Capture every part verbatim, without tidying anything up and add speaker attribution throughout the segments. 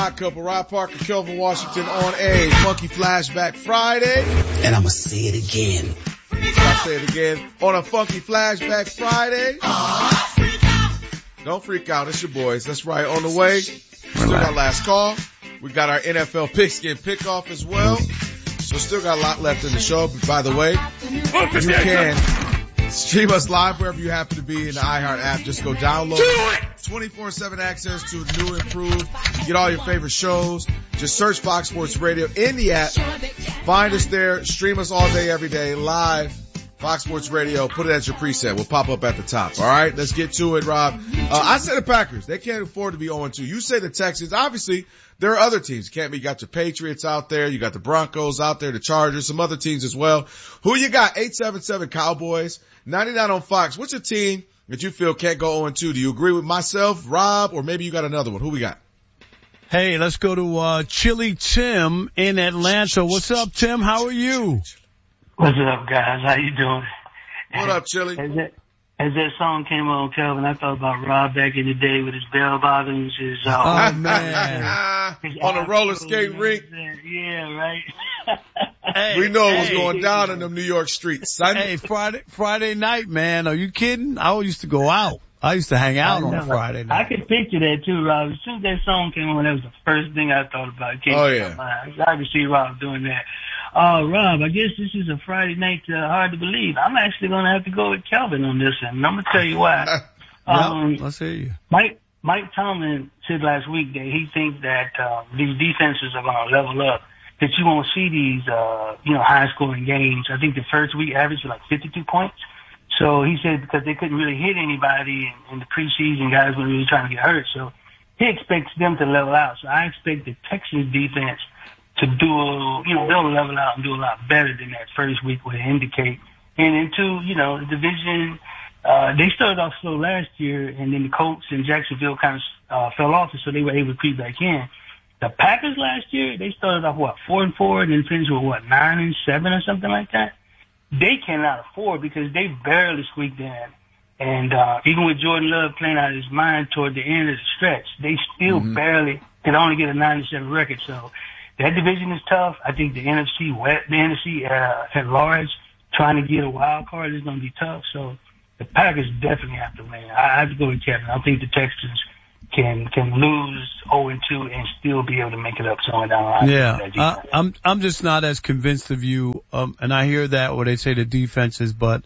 Speaker 1: Odd Couple, Rob Parker, Kelvin Washington on a Funky Flashback Friday.
Speaker 2: And I'm gonna say it again.
Speaker 1: I'll say it again. On a Funky Flashback Friday. Don't freak out. It's your boys. That's right. On the way. Still got last call. We got our N F L pigskin pickoff as well. So still got a lot left in the show. But by the way, you can stream us live wherever you happen to be in the iHeart app. Just go download twenty-four seven access to the new improved. Get all your favorite shows. Just search Fox Sports Radio in the app. Find us there. Stream us all day, every day, live. Fox Sports Radio. Put it as your preset. We'll pop up at the top. All right, let's get to it, Rob. Uh, I say the Packers. They can't afford to be oh and two. You say the Texans. Obviously, there are other teams. You can't be. You got your Patriots out there. You got the Broncos out there, the Chargers, some other teams as well. Who you got? eight seven seven Cowboys. ninety-nine on Fox. What's your team that you feel can't go oh and two? Do you agree with myself, Rob, or maybe you got another one? Who we got?
Speaker 3: Hey, let's go to uh Chili Tim in Atlanta. What's up, Tim? How are you?
Speaker 4: What's up, guys? How you doing?
Speaker 1: What up, Chili?
Speaker 4: As that, as that song came on, Kelvin, I thought about Rob back in the day with his bell bottoms, his uh,
Speaker 3: oh man,
Speaker 1: his on a roller skating rink.
Speaker 4: Yeah, right.
Speaker 3: Hey,
Speaker 1: we know
Speaker 3: hey,
Speaker 1: what's going down in them New York streets, son.
Speaker 3: Hey, Friday Friday night, man. Are you kidding? I used to go out. I used to hang out on a Friday night.
Speaker 4: I could picture that too, Rob. As soon as that song came on, that was the first thing I thought about. It came
Speaker 1: oh
Speaker 4: to
Speaker 1: yeah.
Speaker 4: my mind. I could see Rob doing that. Uh, Rob, I guess this is a Friday night, uh, hard to believe. I'm actually going to have to go with Kelvin on this one. And I'm going to tell you why.
Speaker 3: um, yep, let's hear you.
Speaker 4: Mike, Mike Tomlin said last week that he thinks that, uh, these defenses are going to level up, that you won't see these, uh, you know, high scoring games. I think the first week average was like fifty-two points. So he said because they couldn't really hit anybody in, in the preseason, guys weren't really trying to get hurt. So he expects them to level out. So I expect the Texans defense to do, you know, they'll level out and do a lot better than that first week would indicate. And then two, you know, the division, uh, they started off slow last year, and then the Colts and Jacksonville kind of, uh, fell off, and so they were able to creep back in. The Packers last year, they started off, what, four and four, and then finished with, what, nine and seven or something like that? They cannot afford because they barely squeaked in. And, uh, even with Jordan Love playing out of his mind toward the end of the stretch, they still mm-hmm. barely could only get a nine and seven record. So, that division is tough. I think the N F C, the N F C uh, at large, trying to get a wild card is going to be tough. So the Packers definitely have to win. I have to go with Kevin. I think the Texans can can lose oh and two and still be able to make it up somewhere down the line.
Speaker 3: Yeah, I, I'm I'm just not as convinced of you. Um, and I hear that where they say the defenses, but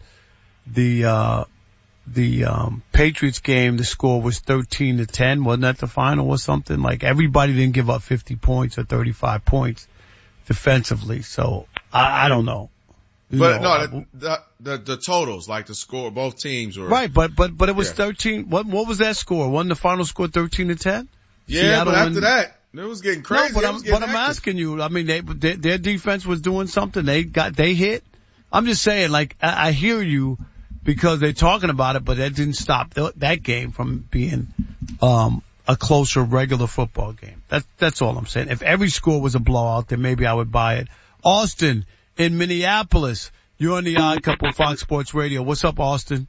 Speaker 3: the uh the um Patriots game, the score was thirteen to ten. Wasn't that the final or something? Like everybody didn't give up fifty points or thirty-five points defensively. So I, I don't know. You
Speaker 1: but
Speaker 3: know,
Speaker 1: no, the, the the totals, like the score, both teams were
Speaker 3: right. But but but it was
Speaker 1: yeah.
Speaker 3: thirteen. What what was that score? Wasn't the final score thirteen to ten?
Speaker 1: Yeah,
Speaker 3: Seattle
Speaker 1: but after
Speaker 3: and,
Speaker 1: that, it was getting crazy.
Speaker 3: No, but I'm
Speaker 1: but
Speaker 3: active. I'm asking you. I mean, they, they their defense was doing something. They got they hit. I'm just saying, like I, I hear you. Because they're talking about it, but that didn't stop th- that game from being um a closer regular football game. That's that's all I'm saying. If every score was a blowout, then maybe I would buy it. Austin in Minneapolis, you're on the Odd Couple Fox Sports Radio. What's up, Austin?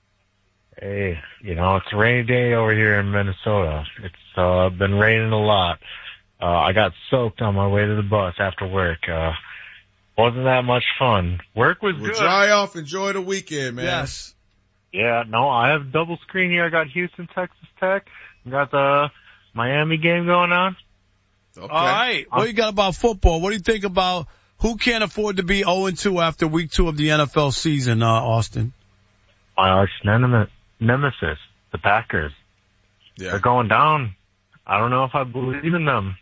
Speaker 5: Hey, you know, it's a rainy day over here in Minnesota. It's uh been raining a lot. Uh I got soaked on my way to the bus after work. Uh Wasn't that much fun. Work was
Speaker 1: well,
Speaker 5: good.
Speaker 1: Dry off, enjoy the weekend, man.
Speaker 3: Yes.
Speaker 5: Yeah, no, I have double screen here. I got Houston, Texas Tech. I got the Miami game going on.
Speaker 3: Okay. All right. What do you got about football? What do you think about who can't afford to be oh and two after week two of the N F L season, uh, Austin?
Speaker 5: My arch nemesis, the Packers. Yeah. They're going down. I don't know if I believe in them.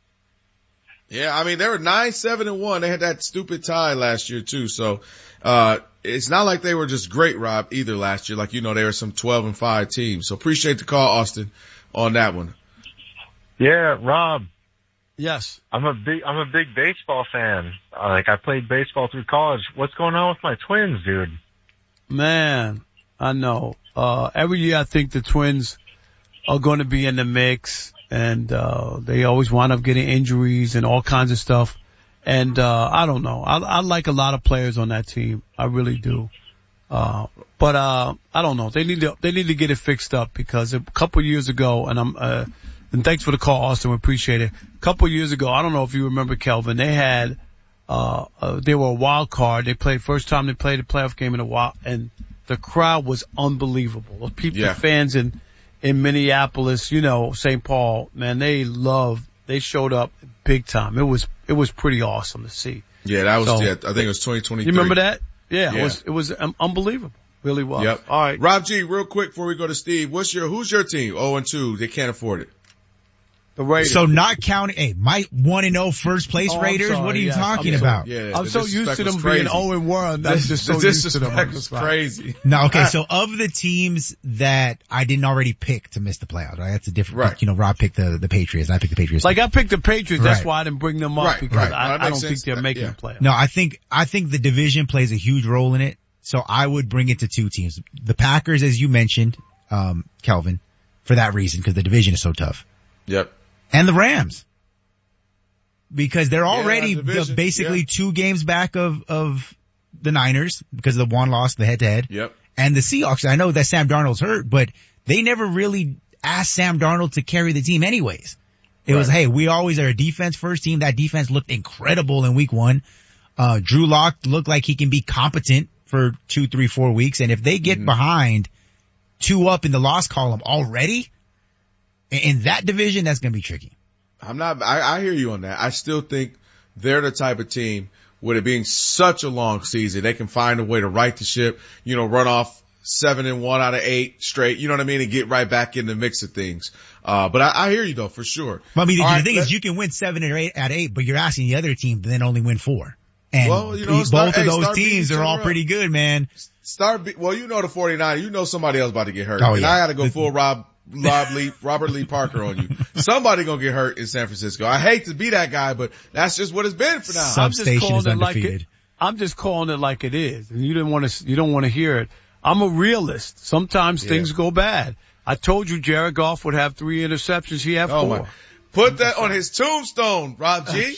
Speaker 1: Yeah, I mean, they were nine, seven, and one. They had that stupid tie last year too. So, uh, it's not like they were just great, Rob, either last year. Like, you know, they were some twelve and five teams. So appreciate the call, Austin, on that one.
Speaker 5: Yeah, Rob.
Speaker 3: Yes.
Speaker 5: I'm a big, I'm a big baseball fan. Uh, like, I played baseball through college. What's going on with my Twins, dude?
Speaker 3: Man, I know. Uh, every year I think the Twins are going to be in the mix. And, uh, they always wind up getting injuries and all kinds of stuff. And, uh, I don't know. I, I like a lot of players on that team. I really do. Uh, but, uh, I don't know. They need to, they need to get it fixed up because a couple years ago, and I'm, uh, And thanks for the call, Austin. We appreciate it. A couple years ago, I don't know if you remember, Kelvin, they had, uh, uh they were a wild card. They played, first time they played a playoff game in a while, and the crowd was unbelievable. Those people,
Speaker 1: Yeah.
Speaker 3: the fans in, in Minneapolis, you know, Saint Paul, man, they loved, they showed up big time. It was, it was pretty awesome to see.
Speaker 1: Yeah, that was,
Speaker 3: So,
Speaker 1: yeah, I think it was twenty twenty-three.
Speaker 3: You remember that? Yeah,
Speaker 1: Yeah.
Speaker 3: it was, it was um, unbelievable. Really was.
Speaker 1: Yep.
Speaker 3: All right.
Speaker 1: Rob G, real quick before we go to Steve, what's your, who's your team? oh and two. They can't afford it.
Speaker 3: The Raiders.
Speaker 6: So not counting, hey, my one and oh first place
Speaker 3: Oh, I'm
Speaker 6: Raiders.
Speaker 3: sorry,
Speaker 6: what are you
Speaker 3: yes,
Speaker 6: talking
Speaker 3: I'm
Speaker 6: about?
Speaker 1: Yeah,
Speaker 3: I'm
Speaker 1: the
Speaker 3: so used
Speaker 1: disrespect
Speaker 3: to
Speaker 1: was
Speaker 3: them
Speaker 1: crazy.
Speaker 3: being oh and one. I'm
Speaker 1: The-
Speaker 3: just
Speaker 1: the
Speaker 3: so used to them.
Speaker 1: disrespect
Speaker 3: on
Speaker 1: was
Speaker 3: the spot.
Speaker 1: crazy.
Speaker 6: No, okay. So of the teams that I didn't already pick to miss the playoffs, right? That's a different.
Speaker 1: Right.
Speaker 6: You know, Rob picked the the Patriots. I picked the Patriots.
Speaker 3: Like I picked the Patriots, that's
Speaker 6: Right.
Speaker 3: why I didn't bring them up
Speaker 1: Right,
Speaker 3: because
Speaker 1: right. No,
Speaker 3: I,
Speaker 1: that
Speaker 3: I
Speaker 1: makes
Speaker 3: don't
Speaker 1: sense.
Speaker 3: think they're making
Speaker 1: Yeah.
Speaker 3: the playoffs.
Speaker 6: No, I think I think the division plays a huge role in it. So I would bring it to two teams: the Packers, as you mentioned, um, Kelvin, for that reason, because the division is so tough,
Speaker 1: Yep.
Speaker 6: and the Rams, because they're already
Speaker 1: that division,
Speaker 6: the- basically
Speaker 1: yeah.
Speaker 6: two games back of of the Niners because of the one loss, the head to head.
Speaker 1: Yep.
Speaker 6: And the Seahawks, I know that Sam Darnold's hurt, but they never really asked Sam Darnold to carry the team anyways. It was,
Speaker 1: Right.
Speaker 6: hey, we always are a defense first team. That defense looked incredible in week one. Uh, Drew Lock looked like he can be competent for two, three, four weeks. And if they get
Speaker 1: Mm-hmm.
Speaker 6: behind two up in the loss column already in, in that division, that's going to be tricky.
Speaker 1: I'm not, I, I hear you on that. I still think they're the type of team, with it being such a long season, they can find a way to right the ship, you know, run off seven and one out of eight straight, you know what I mean, and get right back in the mix of things. Uh, but I, I hear you though, for sure.
Speaker 6: But I mean, the,
Speaker 1: All
Speaker 6: the
Speaker 1: right,
Speaker 6: thing
Speaker 1: let-
Speaker 6: is you can win seven or eight at eight, but you're asking the other team to then only win four. And
Speaker 1: Well, you know,
Speaker 6: both
Speaker 1: start-
Speaker 6: of
Speaker 1: hey,
Speaker 6: those
Speaker 1: start beating
Speaker 6: teams
Speaker 1: each
Speaker 6: are all
Speaker 1: other up.
Speaker 6: pretty good, man.
Speaker 1: Start, be, well, you know the 49ers, you know somebody else about to get hurt.
Speaker 6: Oh,
Speaker 1: and
Speaker 6: yeah.
Speaker 1: I gotta go full Rob, Rob Lee, Robert Lee Parker on you. Somebody gonna get hurt in San Francisco. I hate to be that guy, but that's just what it's been for now.
Speaker 6: Some-
Speaker 3: I'm just
Speaker 6: Substation
Speaker 3: calling
Speaker 6: is
Speaker 3: it like it.
Speaker 6: undefeated.
Speaker 3: I'm just calling it like it is. And you didn't want to, you don't want to hear it. I'm a realist. Sometimes
Speaker 1: Yeah.
Speaker 3: things go bad. I told you Jared Goff would have three interceptions. He had
Speaker 1: Oh
Speaker 3: four.
Speaker 1: my. Put that on his tombstone, Rob G.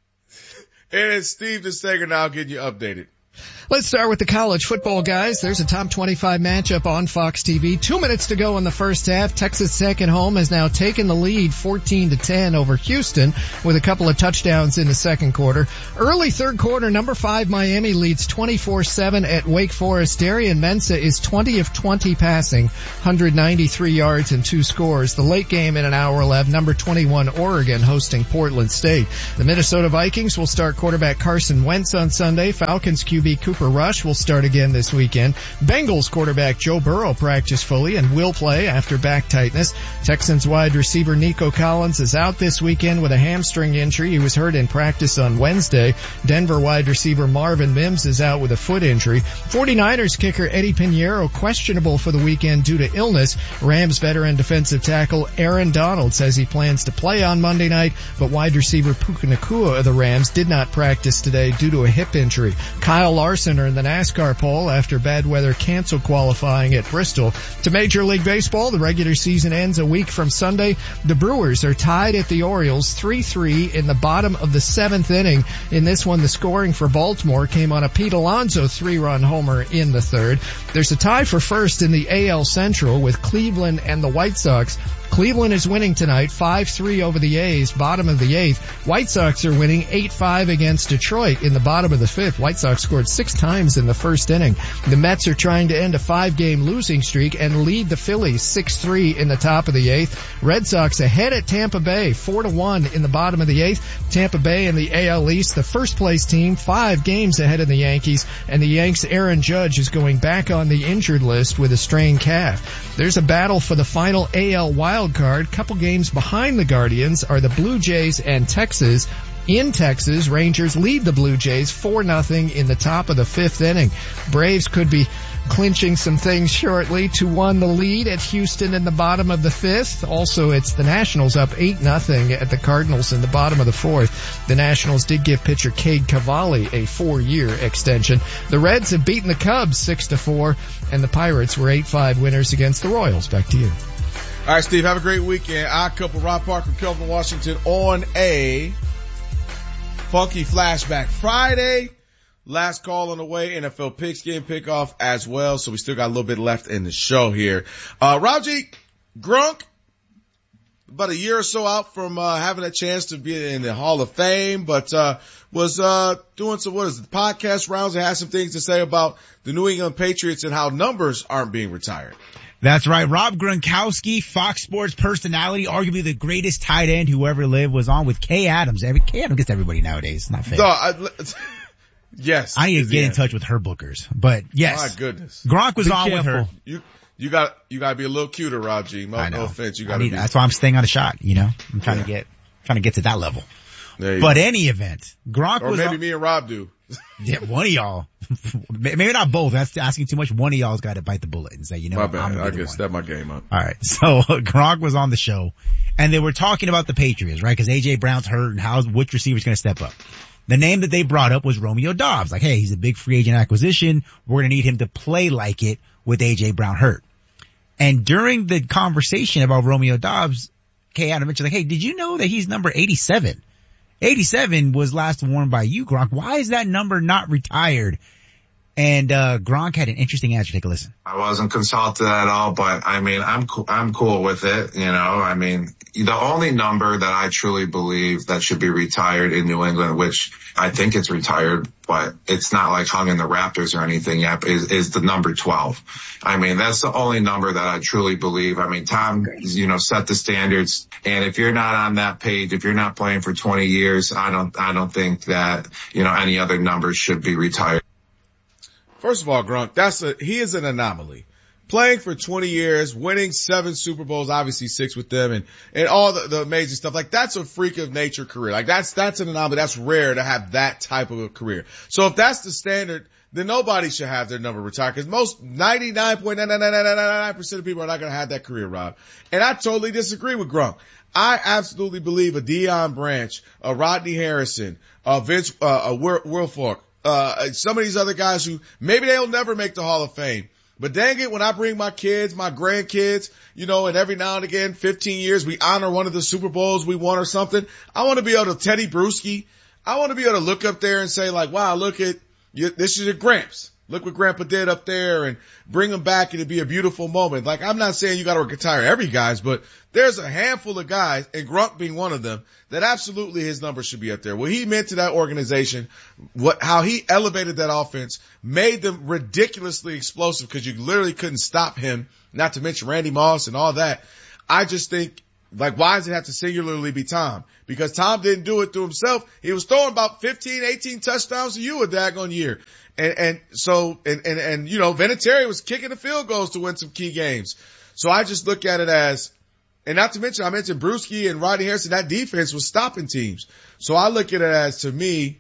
Speaker 1: And it's Steve DeSager now getting you updated.
Speaker 7: Let's start with the college football, guys. There's a top twenty-five matchup on Fox T V. Two minutes to go in the first half. Texas Tech at home has now taken the lead fourteen to ten over Houston with a couple of touchdowns in the second quarter. Early third quarter, number five Miami leads twenty-four seven at Wake Forest. Darian Mensah is twenty of twenty passing, one hundred ninety-three yards and two scores. The late game in an hour eleven, number twenty-one Oregon hosting Portland State. The Minnesota Vikings will start quarterback Carson Wentz on Sunday. Falcons Q B Cooper Rush will start again this weekend. Bengals quarterback Joe Burrow practiced fully and will play after back tightness. Texans wide receiver Nico Collins is out this weekend with a hamstring injury. He was hurt in practice on Wednesday. Denver wide receiver Marvin Mims is out with a foot injury. 49ers kicker Eddie Pinheiro questionable for the weekend due to illness. Rams veteran defensive tackle Aaron Donald says he plans to play on Monday night, but wide receiver Puka Nacua of the Rams did not practice today due to a hip injury. Kyle Larson are in the NASCAR poll after bad weather canceled qualifying at Bristol. To Major League Baseball, the regular season ends a week from Sunday. The Brewers are tied at the Orioles three three in the bottom of the seventh inning. In this one, the scoring for Baltimore came on a Pete Alonso three-run homer in the third. There's a tie for first in the A L Central with Cleveland and the White Sox. Cleveland is winning tonight five three over the A's, bottom of the eighth. White Sox are winning eight five against Detroit in the bottom of the fifth. White Sox scored six times in the first inning. The Mets are trying to end a five-game losing streak and lead the Phillies six three in the top of the eighth. Red Sox ahead at Tampa Bay four to one in the bottom of the eighth. Tampa Bay in the A L East, the first place team, five games ahead of the Yankees, and the Yanks' Aaron Judge is going back on the injured list with a strained calf. There's a battle for the final A L wild card. Couple games behind the Guardians are the Blue Jays and Texas. In Texas, Rangers lead the Blue Jays four nothing in the top of the fifth inning. Braves could be clinching some things shortly. two one the lead at Houston in the bottom of the fifth. Also, it's the Nationals up eight nothing at the Cardinals in the bottom of the fourth. The Nationals did give pitcher Cade Cavalli a four-year extension. The Reds have beaten the Cubs six to four, and the Pirates were eight five winners against the Royals. Back to you.
Speaker 1: All right, Steve, have a great weekend. I couple Rob Parker, Kelvin Washington on a Funky Flashback Friday. Last call on the way, N F L Pigskin Pickoff as well. So we still got a little bit left in the show here. Uh, Raji, Gronk, about a year or so out from, uh, having a chance to be in the Hall of Fame, but, uh, was, uh, doing some, what is it, podcast rounds and had some things to say about the New England Patriots and how numbers aren't being retired.
Speaker 6: That's right. Rob Gronkowski, Fox Sports personality, arguably the greatest tight end who ever lived, was on with Kay Adams. Every, Kay Adams gets everybody nowadays. It's not fair.
Speaker 1: No, I, yes.
Speaker 6: I need to get in touch with her bookers, but yes.
Speaker 1: My goodness.
Speaker 6: Gronk was
Speaker 3: Be
Speaker 6: on
Speaker 3: careful.
Speaker 6: with her.
Speaker 1: You, you got, you gotta be a little cuter, Rob G. No,
Speaker 6: I know.
Speaker 1: no offense. You
Speaker 6: I
Speaker 1: gotta
Speaker 6: need,
Speaker 1: be.
Speaker 6: that's why I'm staying on a shot, you know? I'm trying
Speaker 1: Yeah.
Speaker 6: to get, trying to get to that level.
Speaker 1: There you
Speaker 6: But
Speaker 1: go.
Speaker 6: any event, Gronk
Speaker 1: Or
Speaker 6: was
Speaker 1: maybe
Speaker 6: on,
Speaker 1: me and Rob do.
Speaker 6: yeah, one of y'all, maybe not both. That's asking too much. One of y'all's got to bite the bullet and say, you know,
Speaker 1: My
Speaker 6: what,
Speaker 1: bad.
Speaker 6: I'm gonna
Speaker 1: I
Speaker 6: be the
Speaker 1: guess
Speaker 6: one.
Speaker 1: step my game up.
Speaker 6: All right. So Gronk was on the show and they were talking about the Patriots, right? Cause A J Brown's hurt and how, which receiver's going to step up. The name that they brought up was Romeo Doubs. Like, hey, he's a big free agent acquisition. We're going to need him to play like it with A J Brown hurt. And during the conversation about Romeo Doubs, Kay Adams mentioned like, hey, did you know that he's number eighty-seven? eighty-seven was last worn by you, Gronk. Why is that number not retired? And, uh, Gronk had an interesting answer. Take a listen.
Speaker 8: I wasn't consulted at all, but I mean, I'm cool, I'm cool with it. You know, I mean, the only number that I truly believe that should be retired in New England, which I think it's retired, but it's not like hung in the Raptors or anything yet, is, is the number twelve. I mean, that's the only number that I truly believe. I mean, Tom, you know, set the standards. And if you're not on that page, if you're not playing for twenty years, I don't, I don't think that, you know, any other numbers should be retired.
Speaker 1: First of all, Gronk, that's a, he is an anomaly. Playing for twenty years, winning seven Super Bowls, obviously six with them, and, and all the, the amazing stuff. Like, that's a freak of nature career. Like, that's, that's an anomaly. That's rare to have that type of a career. So if that's the standard, then nobody should have their number retired, because most ninety-nine point nine nine nine nine nine percent of people are not going to have that career, Rob. And I totally disagree with Gronk. I absolutely believe a Deion Branch, a Rodney Harrison, a Vince, uh, a Wil- Wilfork, uh, some of these other guys who maybe they'll never make the Hall of Fame. But dang it, when I bring my kids, my grandkids, you know, and every now and again, fifteen years, we honor one of the Super Bowls we won or something. I want to be able to Teddy Bruschi. I want to be able to look up there and say like, wow, look at, you, this is your Gramps. Look what Grandpa did up there, and bring them back, and it'd be a beautiful moment. Like, I'm not saying you got to retire every guys, but there's a handful of guys, and Gronk being one of them, that absolutely his number should be up there. What he meant to that organization, what, how he elevated that offense, made them ridiculously explosive because you literally couldn't stop him, not to mention Randy Moss and all that. I just think, like, why does it have to singularly be Tom? Because Tom didn't do it to himself. He was throwing about fifteen, eighteen touchdowns to you a daggone year. And, and so, and, and, and, you know, Vinatieri was kicking the field goals to win some key games. So I just look at it as, and not to mention, I mentioned Bruschi and Rodney Harrison, that defense was stopping teams. So I look at it as, to me,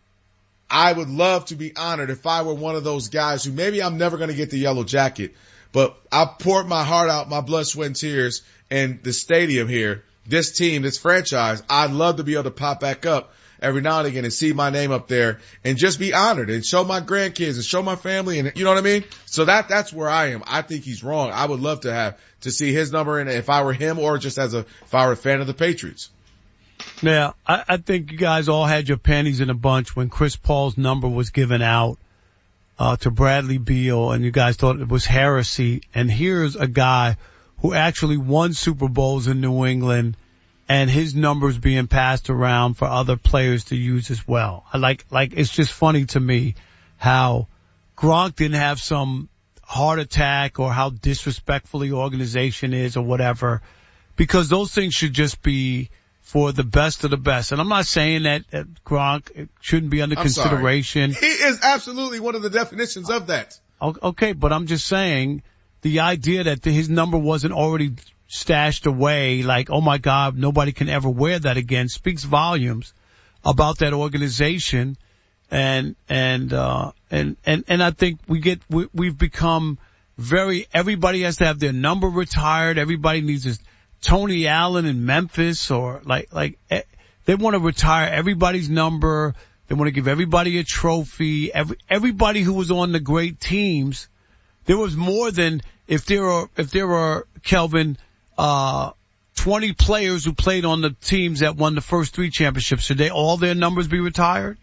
Speaker 1: I would love to be honored if I were one of those guys who maybe I'm never going to get the yellow jacket, but I poured my heart out, my blood, sweat, and tears, and the stadium here, this team, this franchise, I'd love to be able to pop back up every now and again and see my name up there and just be honored and show my grandkids and show my family, and you know what I mean? So that, that's where I am. I think he's wrong. I would love to have, to see his number in it if I were him, or just as a, if I were a fan of the Patriots.
Speaker 3: Yeah, I, I think you guys all had your panties in a bunch when Chris Paul's number was given out, uh, to Bradley Beal, and you guys thought it was heresy. And here's a guy who actually won Super Bowls in New England, and his numbers being passed around for other players to use as well. I like, like, it's just funny to me how Gronk didn't have some heart attack or how disrespectful the organization is or whatever, because those things should just be for the best of the best. And I'm not saying that, that Gronk shouldn't be under
Speaker 1: I'm
Speaker 3: consideration.
Speaker 1: Sorry. He is absolutely one of the definitions of that.
Speaker 3: Okay, but I'm just saying the idea that his number wasn't already stashed away, like, oh my God, nobody can ever wear that again, speaks volumes about that organization. And, and, uh, and, and, and I think we get, we, we've become very, everybody has to have their number retired. Everybody needs this Tony Allen in Memphis, or like, like, they want to retire everybody's number. They want to give everybody a trophy. Every, everybody who was on the great teams, there was more than, if there are, if there are, Kelvin, uh, twenty players who played on the teams that won the first three championships, should they all their numbers be retired?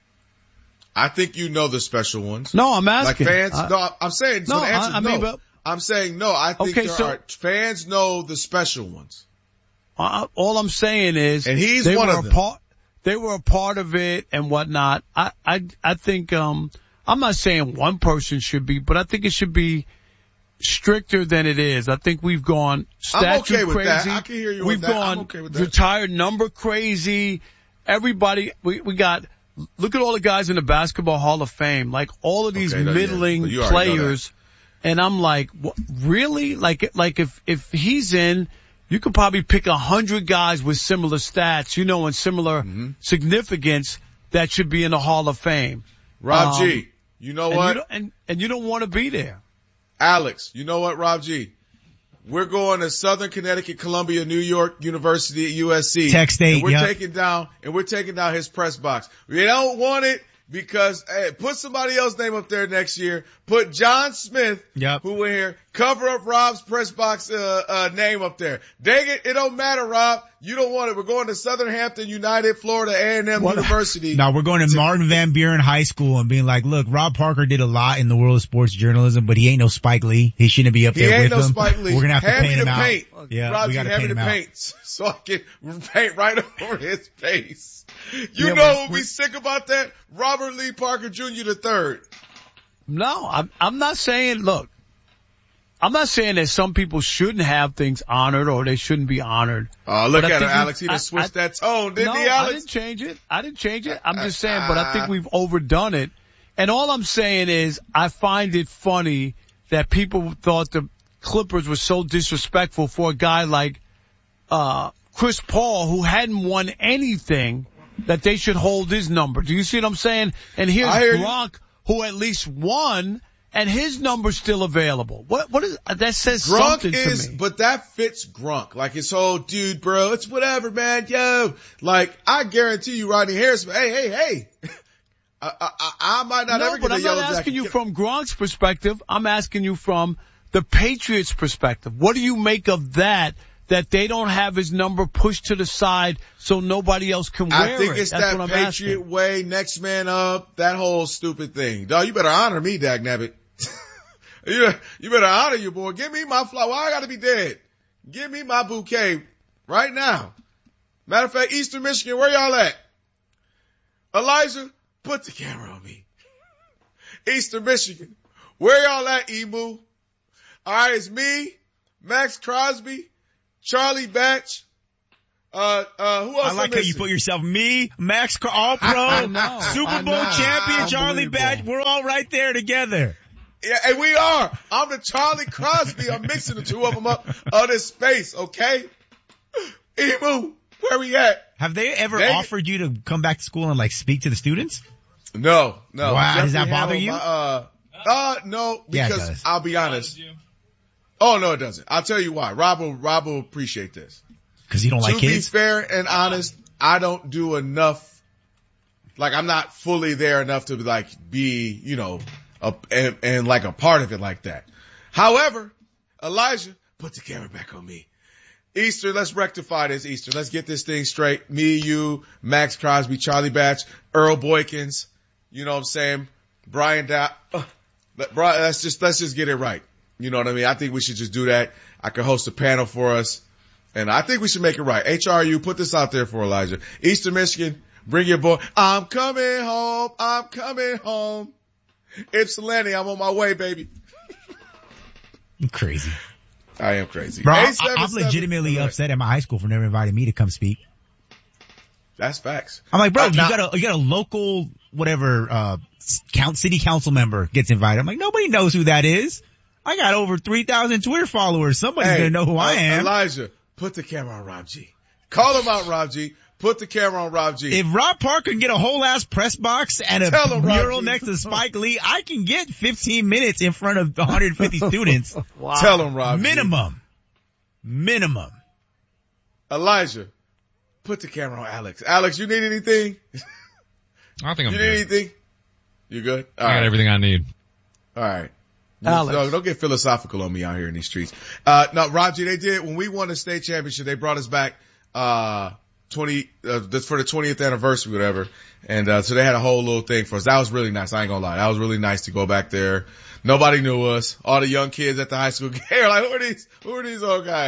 Speaker 1: I think you know the special ones.
Speaker 3: No, I'm asking.
Speaker 1: Like fans,
Speaker 3: I,
Speaker 1: no, I'm saying, so
Speaker 3: no,
Speaker 1: the answer
Speaker 3: I, I
Speaker 1: is no.
Speaker 3: mean, but,
Speaker 1: I'm saying no, I think
Speaker 3: okay,
Speaker 1: there
Speaker 3: so,
Speaker 1: are, fans know the special ones.
Speaker 3: Uh, all I'm saying is,
Speaker 1: and he's
Speaker 3: they
Speaker 1: one
Speaker 3: were
Speaker 1: of them.
Speaker 3: A part, they were a part of it and whatnot. I, I, I think, um, I'm not saying one person should be, but I think it should be stricter than it is. I think we've gone statue
Speaker 1: I'm okay with
Speaker 3: crazy.
Speaker 1: that. I can hear you
Speaker 3: We've
Speaker 1: with that.
Speaker 3: gone
Speaker 1: I'm okay with that.
Speaker 3: retired number crazy. Everybody, we, we got, look at all the guys in the Basketball Hall of Fame, like all of these
Speaker 1: Okay, no,
Speaker 3: middling
Speaker 1: yeah. You already know
Speaker 3: players. And I'm like, what, really? Like, like if, if he's in, you could probably pick a hundred guys with similar stats, you know, and similar
Speaker 1: mm-hmm.
Speaker 3: significance that should be in the Hall of Fame.
Speaker 1: Rob
Speaker 3: um,
Speaker 1: G, you know
Speaker 3: and
Speaker 1: what?
Speaker 3: You don't, and, and you don't want to be there.
Speaker 1: Alex, you know what, Rob G? We're going to Southern Connecticut, Columbia, New York University, U S C.
Speaker 6: Tech State,
Speaker 1: and we're
Speaker 6: yep.
Speaker 1: taking down, and we're taking down his press box. We don't want it because, hey, put somebody else's name up there next year. Put John Smith,
Speaker 6: yep.
Speaker 1: who in here, cover up Rob's press box, uh, uh, name up there. Dang it, it don't matter, Rob. You don't want it. We're going to Southern Hampton United, Florida A and M what? University.
Speaker 6: No, we're going to Martin Van Buren High School and being like, look, Rob Parker did a lot in the world of sports journalism, but he ain't no Spike Lee. He shouldn't be up
Speaker 1: he
Speaker 6: there
Speaker 1: with
Speaker 6: no
Speaker 1: him.
Speaker 6: He ain't no Spike Lee. We're going to have
Speaker 1: hand
Speaker 6: to paint him out.
Speaker 1: Paint.
Speaker 6: Yeah,
Speaker 1: Rob
Speaker 6: we
Speaker 1: G,
Speaker 6: got to
Speaker 1: hand
Speaker 6: paint
Speaker 1: me
Speaker 6: him
Speaker 1: the
Speaker 6: out.
Speaker 1: paint so I can paint right over his face. You
Speaker 3: yeah,
Speaker 1: know who'll be sick about that? Robert Lee Parker Junior the third.
Speaker 3: No, I'm, I'm not saying, look, I'm not saying that some people shouldn't have things honored or they shouldn't be honored.
Speaker 1: Oh, look
Speaker 3: but
Speaker 1: at him,
Speaker 3: we,
Speaker 1: Alex. He
Speaker 3: I,
Speaker 1: just switched
Speaker 3: I,
Speaker 1: that tone, didn't
Speaker 3: no,
Speaker 1: he, Alex?
Speaker 3: I didn't change it. I didn't change it. I'm just saying, but I think we've overdone it. And all I'm saying is I find it funny that people thought the Clippers were so disrespectful for a guy like, uh, Chris Paul who hadn't won anything that they should hold his number. Do you see what I'm saying? And here's Gronk you. who at least won and his number's still available. What, what is, that says
Speaker 1: Gronk
Speaker 3: something
Speaker 1: is,
Speaker 3: to me.
Speaker 1: But that fits Gronk. Like his whole dude, bro, it's whatever, man, yo. Like, I guarantee you, Rodney Harrison, hey, hey, hey. I, I, I might not
Speaker 3: no,
Speaker 1: ever get
Speaker 3: but
Speaker 1: a
Speaker 3: I'm
Speaker 1: yellow
Speaker 3: not asking
Speaker 1: jacket.
Speaker 3: you from Gronk's perspective. I'm asking you from the Patriots' perspective. What do you make of that? That they don't have his number pushed to the side so nobody else can wear it.
Speaker 1: I think it's
Speaker 3: That's
Speaker 1: that
Speaker 3: what I'm
Speaker 1: Patriot
Speaker 3: asking.
Speaker 1: way, next man up, that whole stupid thing. Dog, you better honor me, dagnabbit. you, you better honor your boy. Give me my flower. Why I gotta be dead? Give me my bouquet right now. Matter of fact, Eastern Michigan, where y'all at? Elijah, put the camera on me. Eastern Michigan, where y'all at, Emu? Alright, it's me, Max Crosby, Charlie Batch, uh, uh, who else?
Speaker 6: I like how you put yourself, me, Max, All Pro,
Speaker 3: know,
Speaker 6: Super Bowl champion, Charlie Batch. We're all right there together.
Speaker 1: Yeah, and we are. I'm the Charlie Crosby. I'm mixing the two of them up of this space, okay? Emu, where we at?
Speaker 6: Have they ever
Speaker 1: they,
Speaker 6: offered you to come back to school and like speak to the students?
Speaker 1: No, no.
Speaker 6: Wow,
Speaker 1: Jeffrey
Speaker 6: does that bother
Speaker 1: Hamel,
Speaker 6: you?
Speaker 1: My, uh, uh, no, because
Speaker 6: yeah,
Speaker 1: I'll be honest. Oh, no, it doesn't. I'll tell you why. Rob will, Rob will appreciate this.
Speaker 6: Cause you don't like
Speaker 1: to
Speaker 6: kids?
Speaker 1: To be fair and honest, I don't do enough. Like, I'm not fully there enough to like be, you know, a, and, and like a part of it like that. However, Elijah, put the camera back on me. Easter, let's rectify this, Easter. Let's get this thing straight. Me, you, Max Crosby, Charlie Batch, Earl Boykins, you know what I'm saying? Brian Dow. Uh, let's just, let's just get it right. You know what I mean? I think we should just do that. I could host a panel for us. And I think we should make it right. H R U, put this out there for Elijah. Eastern Michigan, bring your boy. I'm coming home. I'm coming home. Ypsilanti, I'm on my way, baby.
Speaker 6: I'm crazy.
Speaker 1: I am crazy.
Speaker 6: Bro, I, I'm legitimately upset at my high school for never inviting me to come speak.
Speaker 1: That's facts.
Speaker 6: I'm like, bro,
Speaker 1: I'm
Speaker 6: you
Speaker 1: not,
Speaker 6: got a, you got a local, whatever, uh, count, city council member gets invited. I'm like, nobody knows who that is. I got over three thousand Twitter followers. Somebody's
Speaker 1: hey,
Speaker 6: gonna know who I
Speaker 1: uh,
Speaker 6: am.
Speaker 1: Elijah, put the camera on Rob G. Call him out, Rob G. Put the camera on Rob G.
Speaker 6: If Rob Parker can get a whole ass press box and a
Speaker 1: him,
Speaker 6: mural next to Spike Lee, I can get fifteen minutes in front of one hundred fifty students.
Speaker 1: Wow. Tell him, Rob
Speaker 6: Minimum.
Speaker 1: G.
Speaker 6: Minimum.
Speaker 1: Elijah, put the camera on Alex. Alex, you need anything?
Speaker 9: I think I'm
Speaker 1: you
Speaker 9: good.
Speaker 1: need anything? You good? All
Speaker 9: I
Speaker 1: right.
Speaker 9: got everything I need.
Speaker 1: All right.
Speaker 3: Alex.
Speaker 1: Don't, don't get philosophical on me out here in these streets. Uh, no, Rob G, they did, when we won the state championship, they brought us back, uh, twenty, uh, for the twentieth anniversary, whatever. And, uh, so they had a whole little thing for us. That was really nice. I ain't gonna lie. That was really nice to go back there. Nobody knew us. All the young kids at the high school, they were like, who are these, who are these old guys?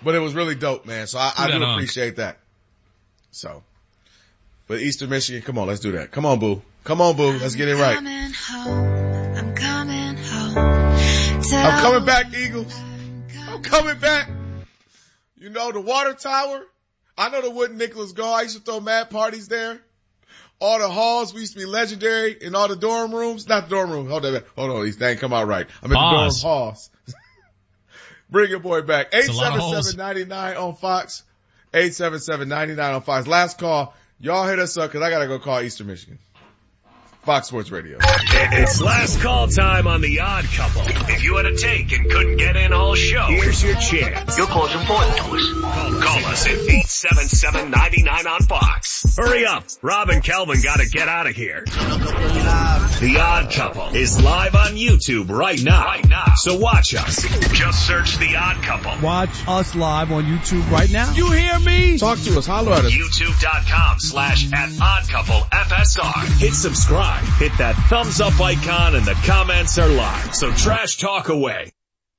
Speaker 1: But it was really dope, man. So I, I do
Speaker 9: on.
Speaker 1: appreciate that. So, but Eastern Michigan, come on, let's do that. Come on, boo. Come on, boo. Let's get it right.
Speaker 10: Coming home. I'm coming home.
Speaker 1: I'm coming back, Eagles. I'm coming back. You know, the water tower. I know the Wooden Nicholas Go. I used to throw mad parties there. All the halls, we used to be legendary in all the dorm rooms. Not the dorm room. Hold on. Hold on. These things come out right. I'm in the dorm halls. Bring your boy back. eight seven seven, nine nine on Fox. eight seven seven, nine nine on Fox. Last call. Y'all hit us up because I got to go call Eastern Michigan. Fox Sports Radio.
Speaker 11: It's last call time on The Odd Couple. If you had a take and couldn't get in all show, here's your chance. Your call's important to us. Call, call us at eight seven seven, nine nine on Fox. Hurry up. Rob and Kelvin got to get out of here. The Odd Couple is live on YouTube right now. Right now. So watch us. Just search The Odd Couple.
Speaker 3: Watch us live on YouTube right now. You hear me?
Speaker 1: Talk to us. Holler at us.
Speaker 11: YouTube.com slash at Odd Couple F S R. Hit subscribe. Hit that thumbs up icon and the comments are live. So trash talk away.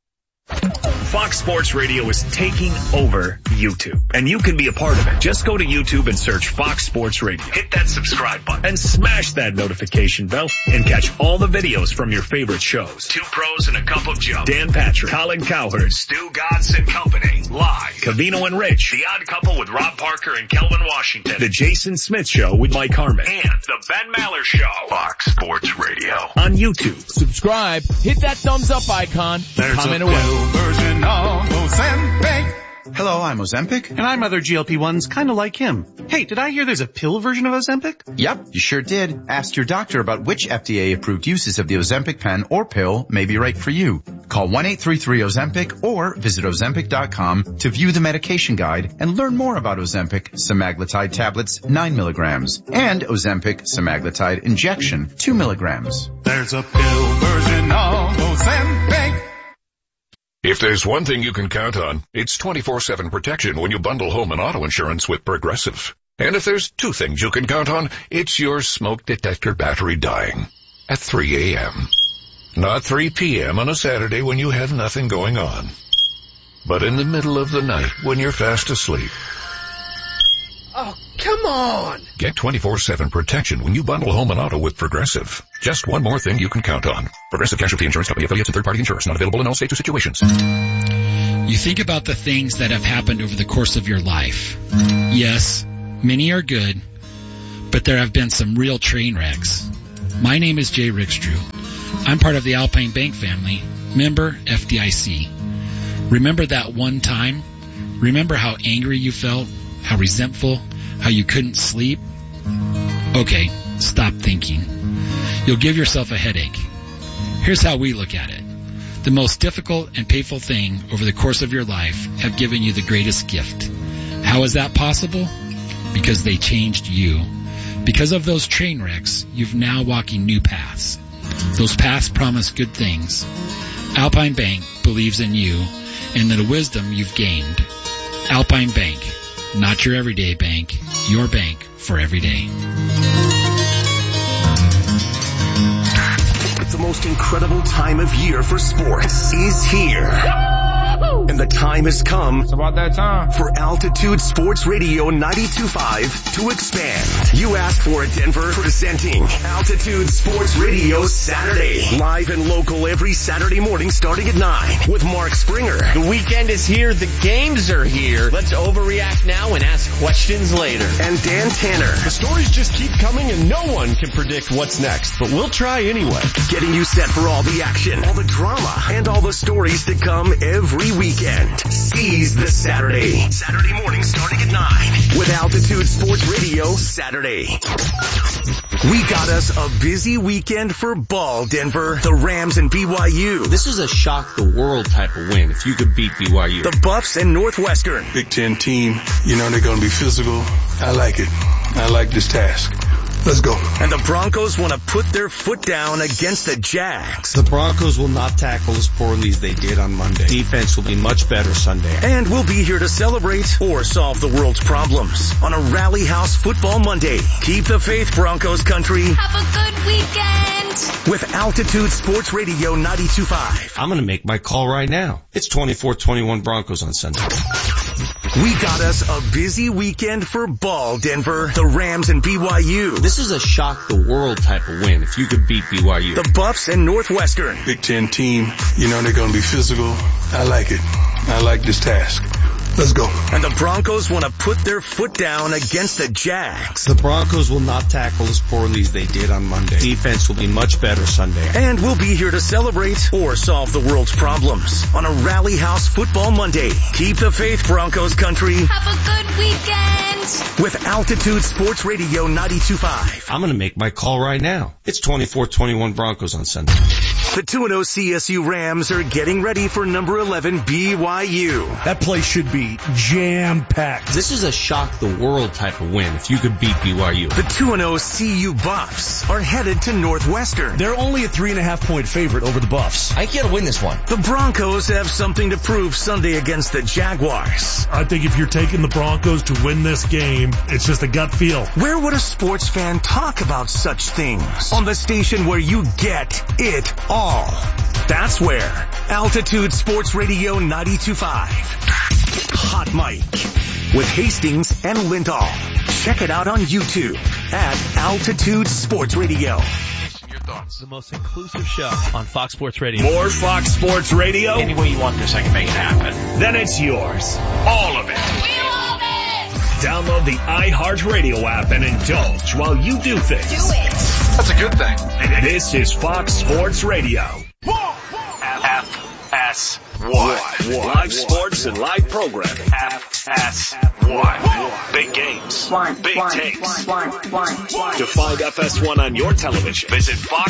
Speaker 11: Fox Sports Radio is taking over YouTube, and you can be a part of it. Just go to YouTube and search Fox Sports Radio. Hit that subscribe button and smash that notification bell and catch all the videos from your favorite shows. Two Pros and a Cup of Joe. Dan Patrick, Colin Cowherd, Stu Godson and Company. Live. Cavino and Rich. The Odd Couple with Rob Parker and Kelvin Washington. The Jason Smith Show with Mike Harmon. And the Ben Maller Show. Fox Sports Radio. On YouTube.
Speaker 12: Subscribe. Hit that thumbs up icon.
Speaker 11: There's
Speaker 12: comment
Speaker 11: a
Speaker 12: away.
Speaker 13: Version of Ozempic.
Speaker 14: Hello, I'm Ozempic. And I'm other G L P ones kind of like him. Hey, did I hear there's a pill version of Ozempic? Yep, you sure did. Ask your doctor about which F D A-approved uses of the Ozempic pen or pill may be right for you. Call one eight three three Ozempic or visit Ozempic dot com to view the medication guide and learn more about Ozempic semaglutide tablets nine milligrams and Ozempic semaglutide injection two milligrams.
Speaker 13: There's a pill version of Ozempic.
Speaker 15: If there's one thing you can count on, it's twenty-four seven protection when you bundle home and auto insurance with Progressive. And if there's two things you can count on, it's your smoke detector battery dying at three a.m. Not three p.m. on a Saturday when you have nothing going on, but in the middle of the night when you're fast asleep.
Speaker 16: Oh, come on!
Speaker 15: Get twenty-four seven protection when you bundle home and auto with Progressive. Just one more thing you can count on. Progressive Casualty Insurance Company, affiliates and third-party insurers. Not available in all states or situations.
Speaker 17: You think about the things that have happened over the course of your life. Yes, many are good, but there have been some real train wrecks. My name is Jay Rickstrew. I'm part of the Alpine Bank family, member F D I C. Remember that one time? Remember how angry you felt? How resentful? How you couldn't sleep? Okay, stop thinking. You'll give yourself a headache. Here's how we look at it. The most difficult and painful thing over the course of your life have given you the greatest gift. How is that possible? Because they changed you. Because of those train wrecks, you've now walking new paths. Those paths promise good things. Alpine Bank believes in you and in the wisdom you've gained. Alpine Bank. Not your everyday bank, your bank for every day.
Speaker 11: The most incredible time of year for sports is here. And the time has come.
Speaker 13: It's about that time.
Speaker 11: For Altitude Sports Radio ninety-two point five to expand. You asked for it, Denver. Presenting Altitude Sports Radio Saturday. Live and local every Saturday morning starting at nine with Mark Springer.
Speaker 12: The weekend is here. The games are here. Let's overreact now and ask questions later.
Speaker 11: And Dan Tanner.
Speaker 18: The stories just keep coming and no one can predict what's next, but we'll try anyway.
Speaker 11: Getting you set for all the action, all the drama, and all the stories to come every weekend. Seize the Saturday. Saturday morning starting at nine with Altitude Sports Radio Saturday. We got us a busy weekend for ball, Denver. The Rams and B Y U.
Speaker 19: This is a shock the world type of win if you could beat B Y U.
Speaker 11: The Buffs and Northwestern.
Speaker 20: Big Ten team, you know they're going to be physical. I like it. I like this task. Let's go.
Speaker 11: And the Broncos want to put their foot down against the Jags.
Speaker 19: The Broncos will not tackle as poorly as they did on Monday. Defense will be much better Sunday.
Speaker 11: And we'll be here to celebrate or solve the world's problems on a Rally House Football Monday. Keep the faith, Broncos country.
Speaker 10: Have a good weekend.
Speaker 11: With Altitude Sports Radio ninety-two point five.
Speaker 19: I'm going to make my call right now. It's twenty-four twenty-one Broncos on Sunday.
Speaker 11: We got us a busy weekend for ball, Denver. The Rams and B Y U.
Speaker 19: This is a shock the world type of win if you could beat B Y U.
Speaker 11: The Buffs and Northwestern.
Speaker 20: Big Ten team, you know they're going to be physical. I like it. I like this task. Let's go.
Speaker 11: And the Broncos want to put their foot down against the Jags.
Speaker 19: The Broncos will not tackle as poorly as they did on Monday. Defense will be much better Sunday.
Speaker 11: And we'll be here to celebrate or solve the world's problems on a Rally House Football Monday. Keep the faith, Broncos country.
Speaker 10: Have a good weekend.
Speaker 11: With Altitude Sports Radio ninety-two point five.
Speaker 19: I'm going to make my call right now. It's twenty-four twenty-one Broncos on Sunday.
Speaker 11: The two and oh C S U Rams are getting ready for number eleven B Y U.
Speaker 21: That place should be jam-packed.
Speaker 19: This is a shock the world type of win if you could beat B Y U.
Speaker 11: The two and oh C U Buffs are headed to Northwestern.
Speaker 21: They're only a three and a half point favorite over the Buffs.
Speaker 12: I think you gotta win this one.
Speaker 11: The Broncos have something to prove Sunday against the Jaguars.
Speaker 21: I think if you're taking the Broncos to win this game, it's just a gut feel.
Speaker 11: Where would a sports fan talk about such things? On the station where you get it all. That's where. Altitude Sports Radio ninety-two point five. Hot Mic with Hastings and Lindahl. Check it out on YouTube at Altitude Sports Radio.
Speaker 22: Your thoughts. The most inclusive show on Fox Sports Radio.
Speaker 11: More Fox Sports Radio?
Speaker 22: Any way you want this, I can make it happen.
Speaker 11: Then it's yours. All of it.
Speaker 10: We love it.
Speaker 11: Download the iHeartRadio app and indulge while you do things.
Speaker 10: Do it.
Speaker 22: That's a good thing.
Speaker 11: This is Fox Sports Radio. F S one. Live sports and live programming. F S one. Big games. Big takes. To find F S one on your television, visit Fox